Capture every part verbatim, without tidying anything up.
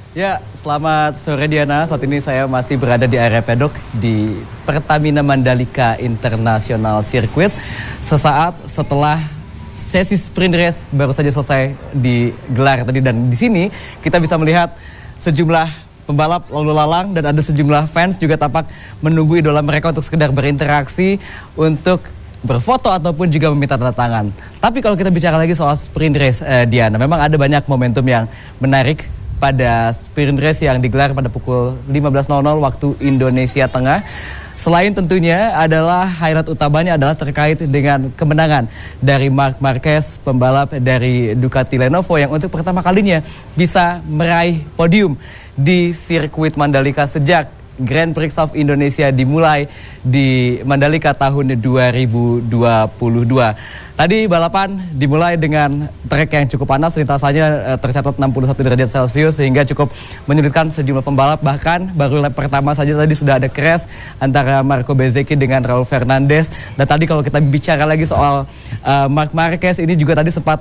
Ya, selamat sore Diana. Saat ini saya masih berada di area pedok di Pertamina Mandalika International Circuit. Sesaat setelah sesi sprint race baru saja selesai digelar tadi, dan di sini kita bisa melihat sejumlah pembalap lalu lalang dan ada sejumlah fans juga tampak menunggu idola mereka untuk sekedar berinteraksi untuk berfoto ataupun juga meminta tanda tangan. Tapi kalau kita bicara lagi soal sprint race, eh, Diana, memang ada banyak momentum yang menarik pada sprint race yang digelar pada pukul lima belas waktu Indonesia Tengah. Selain tentunya adalah highlight utamanya adalah terkait dengan kemenangan dari Marc Marquez, pembalap dari Ducati Lenovo yang untuk pertama kalinya bisa meraih podium di sirkuit Mandalika sejak Grand Prix of Indonesia dimulai di Mandalika tahun dua ribu dua puluh dua. Tadi balapan dimulai dengan trek yang cukup panas, lintasannya tercatat enam puluh satu derajat Celcius sehingga cukup menyulitkan sejumlah pembalap. Bahkan baru lap pertama saja tadi sudah ada crash antara Marco Bezzecchi dengan Raul Fernandez. Dan tadi kalau kita bicara lagi soal uh, Marc Marquez, ini juga tadi sempat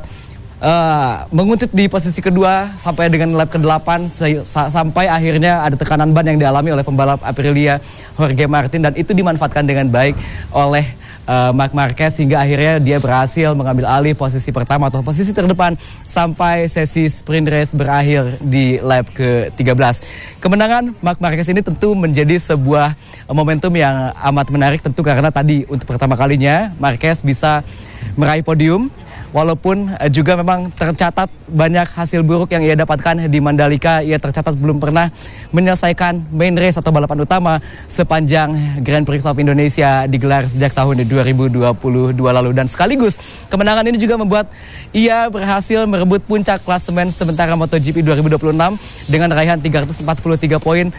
Uh, menguntit di posisi kedua sampai dengan lap kedelapan sampai akhirnya ada tekanan ban yang dialami oleh pembalap Aprilia Jorge Martin, dan itu dimanfaatkan dengan baik oleh uh, Marc Marquez hingga akhirnya dia berhasil mengambil alih posisi pertama atau posisi terdepan sampai sesi sprint race berakhir di lap ke tiga belas. Kemenangan Marc Marquez ini tentu menjadi sebuah momentum yang amat menarik tentu karena tadi untuk pertama kalinya Marquez bisa meraih podium. Walaupun juga memang tercatat banyak hasil buruk yang ia dapatkan di Mandalika, ia tercatat belum pernah menyelesaikan main race atau balapan utama sepanjang Grand Prix of Indonesia digelar sejak tahun dua ribu dua puluh dua lalu. Dan sekaligus kemenangan ini juga membuat ia berhasil merebut puncak klasemen sementara MotoGP dua ribu dua puluh enam dengan raihan tiga ratus empat puluh tiga poin,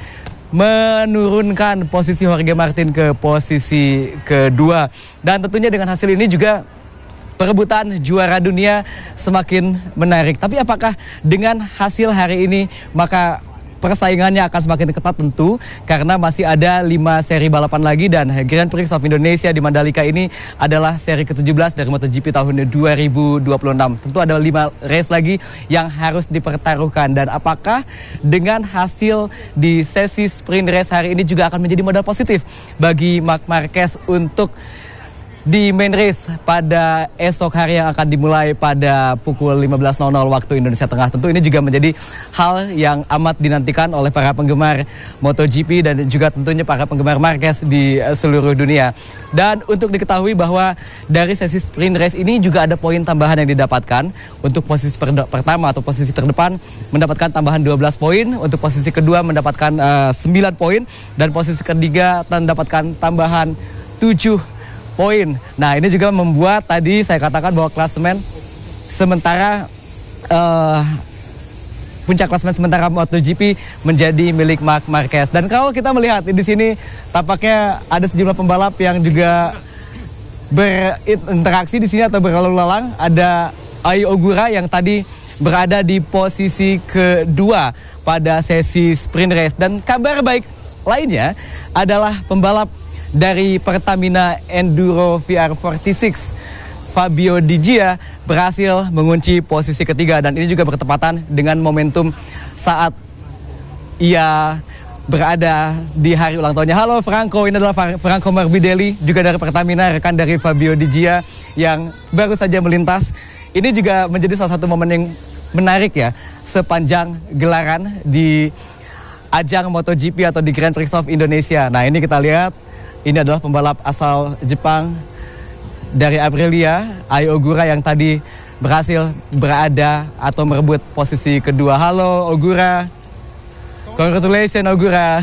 menurunkan posisi Jorge Martin ke posisi kedua. Dan tentunya dengan hasil ini juga perebutan juara dunia semakin menarik. Tapi apakah dengan hasil hari ini maka persaingannya akan semakin ketat? Tentu, karena masih ada lima seri balapan lagi dan Grand Prix of Indonesia di Mandalika ini adalah seri ke tujuh belas dari MotoGP tahun dua ribu dua puluh enam. Tentu ada lima race lagi yang harus dipertaruhkan, dan apakah dengan hasil di sesi sprint race hari ini juga akan menjadi modal positif bagi Marc Marquez untuk di main race pada esok hari yang akan dimulai pada pukul lima belas waktu Indonesia Tengah. Tentu ini juga menjadi hal yang amat dinantikan oleh para penggemar MotoGP dan juga tentunya para penggemar Marquez di seluruh dunia. Dan untuk diketahui bahwa dari sesi sprint race ini juga ada poin tambahan yang didapatkan. Untuk posisi pertama atau posisi terdepan mendapatkan tambahan dua belas poin, untuk posisi kedua mendapatkan uh, sembilan poin, dan posisi ketiga mendapatkan tambahan tujuh poin. Nah, ini juga membuat tadi saya katakan bahwa klasemen sementara uh, puncak klasemen sementara MotoGP menjadi milik Marc Marquez. Dan kalau kita melihat di sini tampaknya ada sejumlah pembalap yang juga berinteraksi di sini atau berlalu lalang. Ada Ai Ogura yang tadi berada di posisi kedua pada sesi sprint race. Dan kabar baik lainnya adalah pembalap dari Pertamina Enduro V R empat puluh enam, Fabio Di Gia, berhasil mengunci posisi ketiga, dan ini juga bertepatan dengan momentum saat ia berada di hari ulang tahunnya. Halo Franco, ini adalah Franco Morbidelli juga dari Pertamina, rekan dari Fabio Di Gia yang baru saja melintas. Ini juga menjadi salah satu momen yang menarik ya sepanjang gelaran di ajang MotoGP atau di Grand Prix of Indonesia. Nah, ini kita lihat. Ini adalah pembalap asal Jepang dari Aprilia, Ai Ogura, yang tadi berhasil berada atau merebut posisi kedua. Halo Ogura. Congratulations Ogura.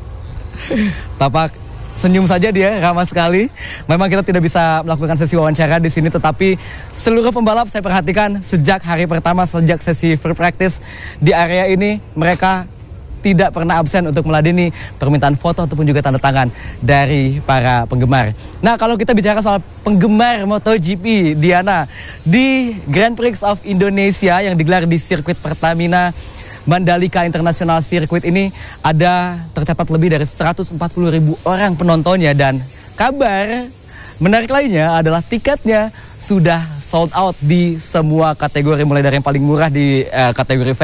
Tampak senyum saja dia, ramah sekali. Memang kita tidak bisa melakukan sesi wawancara di sini, tetapi seluruh pembalap saya perhatikan sejak hari pertama, sejak sesi free practice di area ini, mereka tidak pernah absen untuk meladeni permintaan foto ataupun juga tanda tangan dari para penggemar. Nah, kalau kita bicara soal penggemar MotoGP, Diana, di Grand Prix of Indonesia yang digelar di sirkuit Pertamina Mandalika International Circuit ini ada tercatat lebih dari seratus empat puluh ribu orang penontonnya, dan kabar menarik lainnya adalah tiketnya sudah sold out di semua kategori, mulai dari yang paling murah di uh, kategori